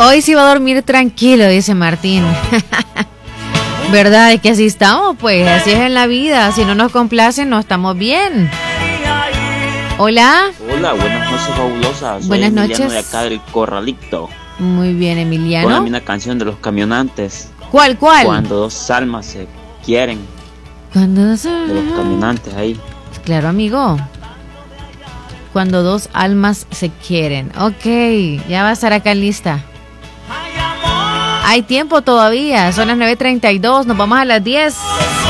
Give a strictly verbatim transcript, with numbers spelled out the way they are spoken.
Hoy sí va a dormir tranquilo, dice Martín. ¿Verdad? Es que así estamos, pues. Así es en la vida. Si no nos complacen, no estamos bien. Hola. Hola, buenas noches, fabulosas. Soy Buenas Emiliano noches. de acá del Corralito. Muy bien, Emiliano. Póngame una canción de Los Caminantes. ¿Cuál, cuál? Cuando dos almas se quieren. Cuando dos... De Los Caminantes ahí. Claro, amigo. Cuando dos almas se quieren. Ok, ya va a estar acá en lista. Hay tiempo todavía. Son las nueve treinta y dos. Nos vamos a las diez.